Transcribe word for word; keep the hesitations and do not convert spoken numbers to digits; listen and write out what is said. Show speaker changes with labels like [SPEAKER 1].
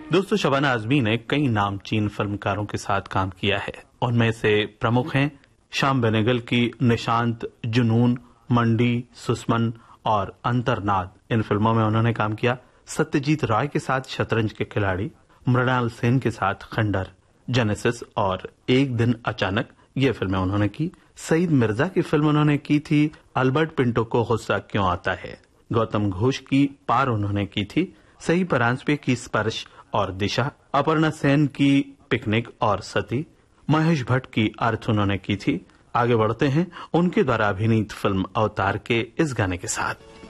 [SPEAKER 1] दोस्तों, शबाना आजमी ने कई नामचीन फिल्मकारों के साथ काम किया है। उनमें से प्रमुख हैं श्याम बेनेगल की निशांत, जुनून, मंडी, सुस्मन और अंतरनाद। इन फिल्मों में उन्होंने काम किया। सत्यजीत राय के साथ शतरंज के खिलाड़ी, मृणाल सेन के साथ खंडर, जेनेसिस और एक दिन अचानक, ये फिल्में उन्होंने की। सईद मिर्जा की फिल्म उन्होंने की थी अल्बर्ट पिंटो को गुस्सा क्यों आता है। गौतम घोष की पार उन्होंने की थी। सही परांजपे की स्पर्श और दिशा, अपर्णा सेन की पिकनिक और सती, महेश भट्ट की अर्थ उन्होंने की थी। आगे बढ़ते हैं उनके द्वारा अभिनीत फिल्म अवतार के इस गाने के साथ।